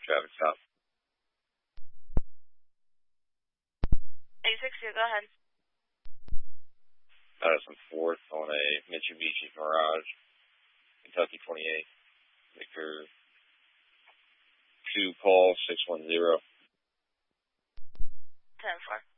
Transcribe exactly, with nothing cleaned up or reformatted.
traffic stop. eight six two, go ahead. Madison fourth on a Mitsubishi Mirage, Kentucky twenty-eight. Victor two, call six one zero. ten four.